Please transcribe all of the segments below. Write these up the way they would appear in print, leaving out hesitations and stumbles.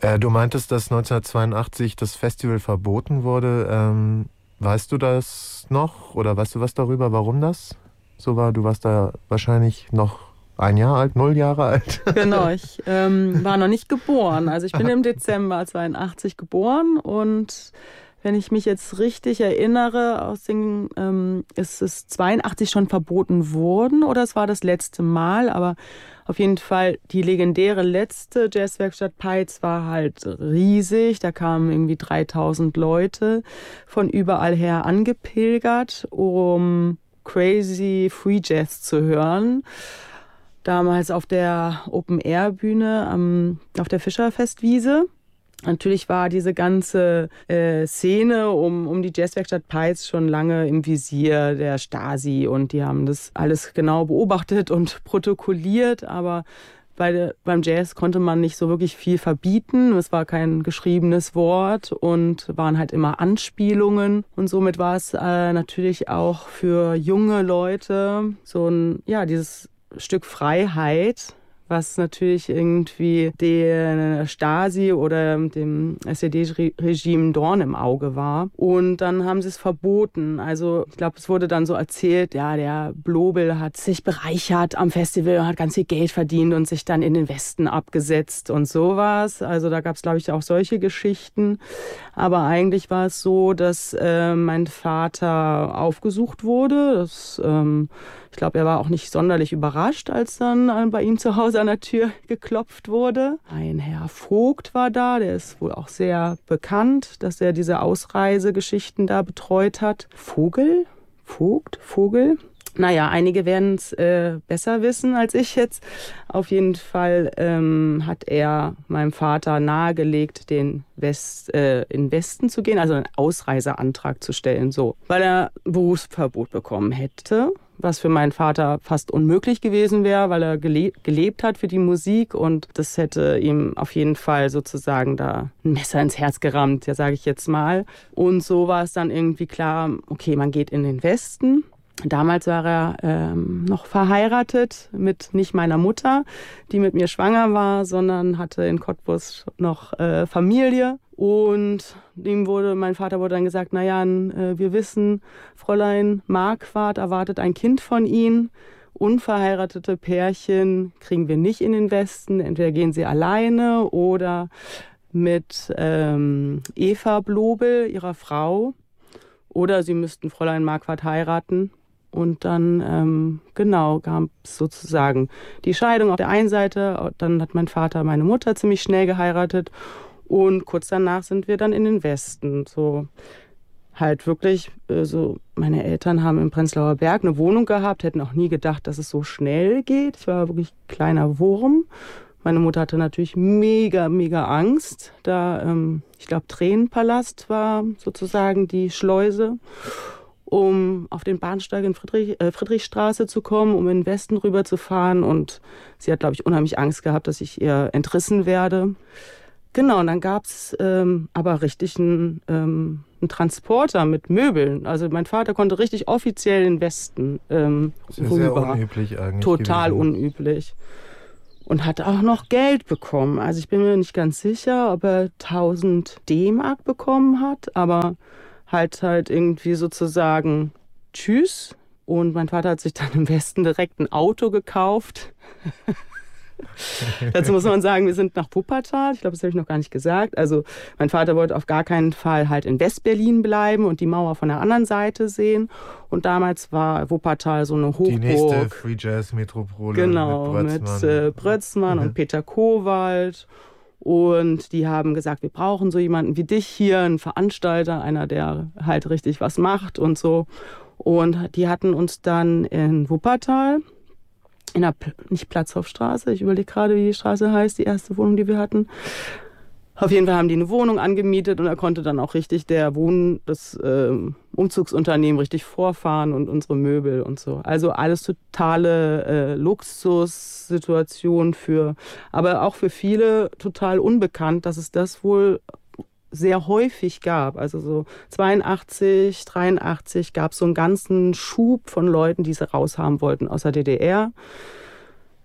Du meintest, dass 1982 das Festival verboten wurde. Weißt du das noch oder weißt du was darüber, warum das so war? Du warst da wahrscheinlich noch 1 Jahr alt, 0 Jahre alt. Genau, ich war noch nicht geboren. Also ich bin im Dezember 82 geboren und wenn ich mich jetzt richtig erinnere, ist es 82 schon verboten worden oder es war das letzte Mal, aber auf jeden Fall die legendäre letzte Jazzwerkstatt Peitz war halt riesig. Da kamen irgendwie 3000 Leute von überall her angepilgert, um Crazy Free Jazz zu hören. Damals auf der Open-Air-Bühne auf der Fischerfestwiese. Natürlich war diese ganze Szene um die Jazzwerkstatt Peitz schon lange im Visier der Stasi und die haben das alles genau beobachtet und protokolliert, aber beim Jazz konnte man nicht so wirklich viel verbieten. Es war kein geschriebenes Wort und waren halt immer Anspielungen. Und somit war es natürlich auch für junge Leute dieses Stück Freiheit, was natürlich irgendwie der Stasi oder dem SED-Regime Dorn im Auge war. Und dann haben sie es verboten. Also ich glaube, es wurde dann so erzählt, ja, der Blobel hat sich bereichert am Festival, hat ganz viel Geld verdient und sich dann in den Westen abgesetzt und sowas. Also da gab es, glaube ich, auch solche Geschichten. Aber eigentlich war es so, dass mein Vater aufgesucht wurde. Ich glaube, er war auch nicht sonderlich überrascht, als dann bei ihm zu Hause an der Tür geklopft wurde. Ein Herr Vogt war da, der ist wohl auch sehr bekannt, dass er diese Ausreisegeschichten da betreut hat. Vogel? Naja, einige werden es besser wissen als ich jetzt. Auf jeden Fall hat er meinem Vater nahegelegt, in den Westen zu gehen, also einen Ausreiseantrag zu stellen, so, weil er Berufsverbot bekommen hätte, was für meinen Vater fast unmöglich gewesen wäre, weil er gelebt hat für die Musik und das hätte ihm auf jeden Fall sozusagen da ein Messer ins Herz gerammt, ja, sage ich jetzt mal. Und so war es dann irgendwie klar, okay, man geht in den Westen. Damals war er noch verheiratet mit nicht meiner Mutter, die mit mir schwanger war, sondern hatte in Cottbus noch Familie. Und mein Vater wurde dann gesagt, naja, wir wissen, Fräulein Marquardt erwartet ein Kind von Ihnen. Unverheiratete Pärchen kriegen wir nicht in den Westen. Entweder gehen sie alleine oder mit Eva Blobel, ihrer Frau. Oder sie müssten Fräulein Marquardt heiraten. Und dann, gab es sozusagen die Scheidung auf der einen Seite. Dann hat mein Vater meine Mutter ziemlich schnell geheiratet. Und kurz danach sind wir dann in den Westen. So halt wirklich, meine Eltern haben im Prenzlauer Berg eine Wohnung gehabt, hätten auch nie gedacht, dass es so schnell geht. Ich war wirklich ein kleiner Wurm. Meine Mutter hatte natürlich mega, mega Angst. Ich glaube, Tränenpalast war sozusagen die Schleuse, um auf den Bahnsteig in Friedrichstraße zu kommen, um in den Westen rüber zu fahren. Und sie hat, glaube ich, unheimlich Angst gehabt, dass ich ihr entrissen werde. Genau, und dann gab es aber richtig einen Transporter mit Möbeln. Also mein Vater konnte richtig offiziell in den Westen rüber. Sehr unüblich eigentlich. Total unüblich. Und hat auch noch Geld bekommen. Also ich bin mir nicht ganz sicher, ob er 1000 D-Mark bekommen hat, aber halt irgendwie sozusagen tschüss. Und mein Vater hat sich dann im Westen direkt ein Auto gekauft. Dazu muss man sagen, wir sind nach Wuppertal. Ich glaube, das habe ich noch gar nicht gesagt. Also mein Vater wollte auf gar keinen Fall halt in Westberlin bleiben und die Mauer von der anderen Seite sehen. Und damals war Wuppertal so eine Hochburg. Die nächste Free Jazz Metropole. Genau, mit Brötzmann und Peter Kowald. Und die haben gesagt, wir brauchen so jemanden wie dich hier, einen Veranstalter, einer, der halt richtig was macht und so. Und die hatten uns dann in Wuppertal, in der nicht Platzhofstraße, ich überlege gerade, wie die Straße heißt, die erste Wohnung, die wir hatten. Auf jeden Fall haben die eine Wohnung angemietet und da konnte dann auch richtig das Umzugsunternehmen richtig vorfahren und unsere Möbel und so. Also alles totale Luxussituation aber auch für viele total unbekannt, dass es das wohl sehr häufig gab. Also so 82, 83 gab es so einen ganzen Schub von Leuten, die sie raushaben wollten aus der DDR.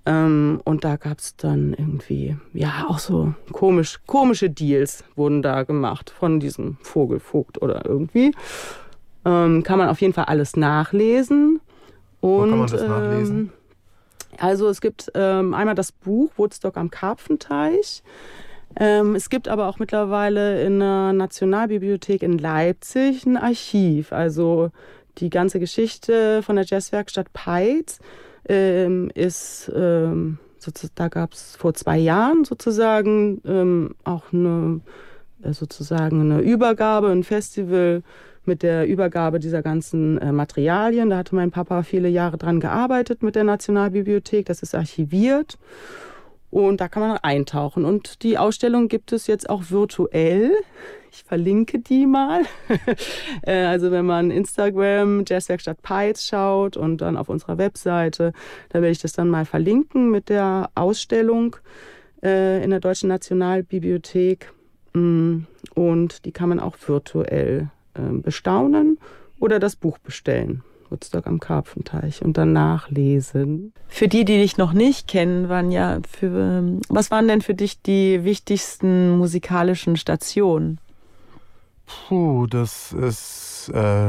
Und da gab es dann irgendwie, ja, auch so komische Deals wurden da gemacht von diesem Vogelvogt oder irgendwie. Kann man auf jeden Fall alles nachlesen. Wo kann man das nachlesen? Also es gibt einmal das Buch Woodstock am Karpfenteich. Es gibt aber auch mittlerweile in der Nationalbibliothek in Leipzig ein Archiv. Also die ganze Geschichte von der Jazzwerkstatt Peitz ist, da gab es vor 2 Jahren sozusagen auch eine Übergabe, ein Festival mit der Übergabe dieser ganzen Materialien. Da hatte mein Papa viele Jahre dran gearbeitet mit der Nationalbibliothek. Das ist archiviert und da kann man eintauchen. Und die Ausstellung gibt es jetzt auch virtuell. Ich verlinke die mal. Also wenn man Instagram Jazzwerkstatt Peitz schaut und dann auf unserer Webseite, da werde ich das dann mal verlinken mit der Ausstellung in der Deutschen Nationalbibliothek. Und die kann man auch virtuell bestaunen oder das Buch bestellen. Woodstock am Karpfenteich und dann nachlesen. Für die dich noch nicht kennen, was waren denn für dich die wichtigsten musikalischen Stationen? Das ist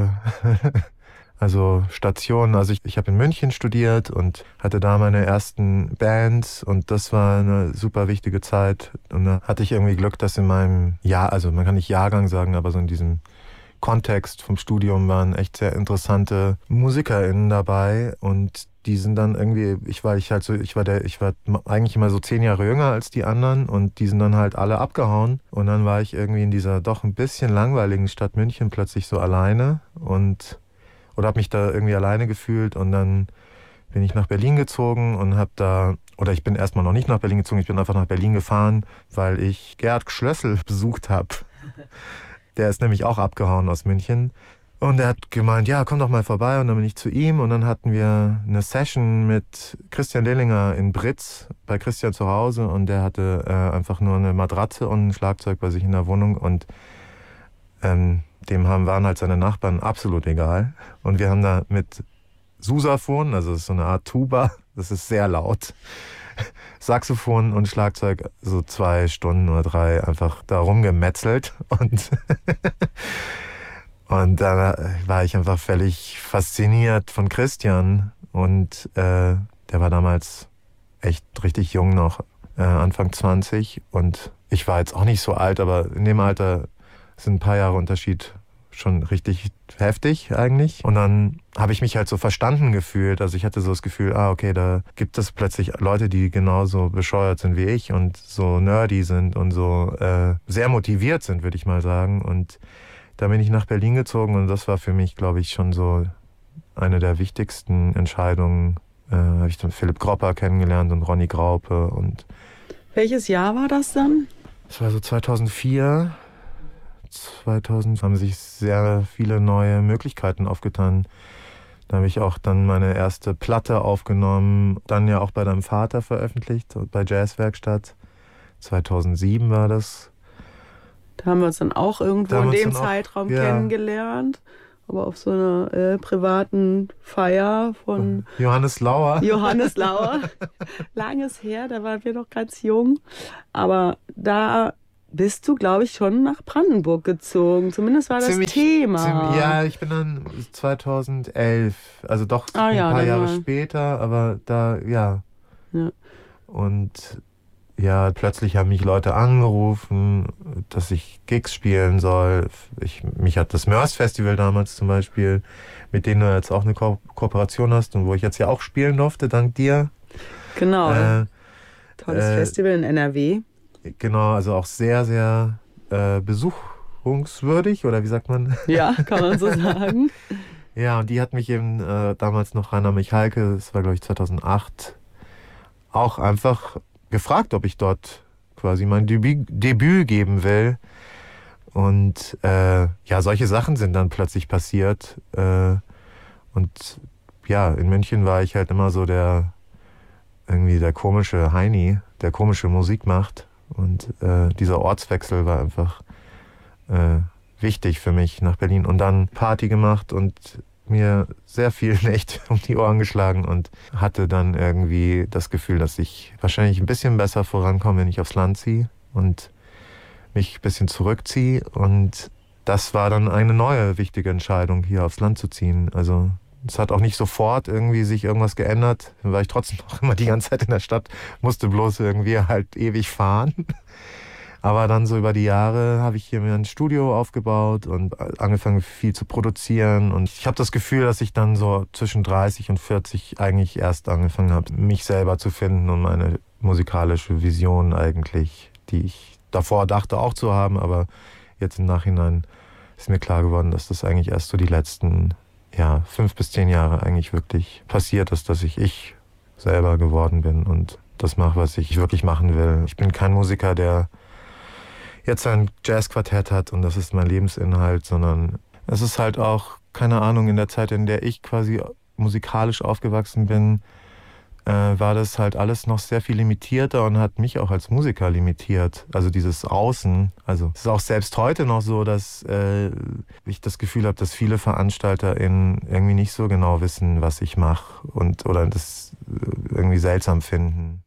also Stationen. Also ich habe in München studiert und hatte da meine ersten Bands und das war eine super wichtige Zeit. Und da hatte ich irgendwie Glück, dass in meinem Jahr, also man kann nicht Jahrgang sagen, aber so in diesem Kontext vom Studium waren echt sehr interessante MusikerInnen dabei und die sind dann irgendwie, ich war eigentlich immer so 10 Jahre jünger als die anderen und die sind dann halt alle abgehauen und dann war ich irgendwie in dieser doch ein bisschen langweiligen Stadt München plötzlich so alleine oder habe mich da irgendwie alleine gefühlt und dann bin ich nach Berlin gezogen und ich bin erstmal noch nicht nach Berlin gezogen, ich bin einfach nach Berlin gefahren, weil ich Gerd Schlössel besucht habe. Der ist nämlich auch abgehauen aus München. Und er hat gemeint, ja, komm doch mal vorbei. Und dann bin ich zu ihm. Und dann hatten wir eine Session mit Christian Lehlinger in Britz, bei Christian zu Hause. Und der hatte einfach nur eine Matratze und ein Schlagzeug bei sich in der Wohnung. Und waren halt seine Nachbarn absolut egal. Und wir haben da mit Sousaphon, also das ist so eine Art Tuba, das ist sehr laut, Saxophon und Schlagzeug so 2 Stunden oder 3 einfach da rumgemetzelt und da war ich einfach völlig fasziniert von Christian und der war damals echt richtig jung noch, Anfang 20 und ich war jetzt auch nicht so alt, aber in dem Alter sind ein paar Jahre Unterschied schon richtig heftig eigentlich. Und dann habe ich mich halt so verstanden gefühlt. Also ich hatte so das Gefühl, okay, da gibt es plötzlich Leute, die genauso bescheuert sind wie ich und so nerdy sind und so sehr motiviert sind, würde ich mal sagen. Und da bin ich nach Berlin gezogen und das war für mich, glaube ich, schon so eine der wichtigsten Entscheidungen. Habe ich dann Philipp Gropper kennengelernt und Ronny Graupe. Und welches Jahr war das dann? Das war so 2004. 2000 haben sich sehr viele neue Möglichkeiten aufgetan. Da habe ich auch dann meine erste Platte aufgenommen, dann ja auch bei deinem Vater veröffentlicht, bei Jazzwerkstatt. 2007 war das. Da haben wir uns dann auch irgendwo in dem Zeitraum kennengelernt. Aber auf so einer privaten Feier von Johannes Lauer. Johannes Lauer. Langes her, da waren wir noch ganz jung. Aber da bist du, glaube ich, schon nach Brandenburg gezogen. Zumindest war das Thema. Ja, ich bin dann 2011, also doch ein paar Jahre später, aber da, ja. Und ja, plötzlich haben mich Leute angerufen, dass ich Gigs spielen soll. Mich hat das Mörs Festival damals zum Beispiel, mit denen du jetzt auch eine Kooperation hast und wo ich jetzt ja auch spielen durfte, dank dir. Genau. Tolles Festival in NRW. Genau, also auch sehr, sehr besuchungswürdig, oder wie sagt man? Ja, kann man so sagen. Ja, und die hat mich eben damals noch Rainer Michalke, das war glaube ich 2008, auch einfach gefragt, ob ich dort quasi mein Debüt geben will. Und solche Sachen sind dann plötzlich passiert. Und ja, in München war ich halt immer so der komische Heini, der komische Musik macht. Und dieser Ortswechsel war einfach wichtig für mich nach Berlin. Und dann Party gemacht und mir sehr viel Nächte um die Ohren geschlagen und hatte dann irgendwie das Gefühl, dass ich wahrscheinlich ein bisschen besser vorankomme, wenn ich aufs Land ziehe und mich ein bisschen zurückziehe. Und das war dann eine neue wichtige Entscheidung, hier aufs Land zu ziehen. Also es hat auch nicht sofort irgendwie sich irgendwas geändert. Dann war ich trotzdem noch immer die ganze Zeit in der Stadt, musste bloß irgendwie halt ewig fahren. Aber dann so über die Jahre habe ich hier mir ein Studio aufgebaut und angefangen viel zu produzieren. Und ich habe das Gefühl, dass ich dann so zwischen 30 und 40 eigentlich erst angefangen habe, mich selber zu finden und meine musikalische Vision eigentlich, die ich davor dachte auch zu haben. Aber jetzt im Nachhinein ist mir klar geworden, dass das eigentlich erst so die letzten 5 bis 10 Jahre eigentlich wirklich passiert ist, dass ich selber geworden bin und das mache, was ich wirklich machen will. Ich bin kein Musiker, der jetzt ein Jazzquartett hat und das ist mein Lebensinhalt, sondern es ist halt auch, keine Ahnung, in der Zeit, in der ich quasi musikalisch aufgewachsen bin, war das halt alles noch sehr viel limitierter und hat mich auch als Musiker limitiert. Also dieses Außen. Also es ist auch selbst heute noch so, dass ich das Gefühl habe, dass viele VeranstalterInnen irgendwie nicht so genau wissen, was ich mache oder das irgendwie seltsam finden.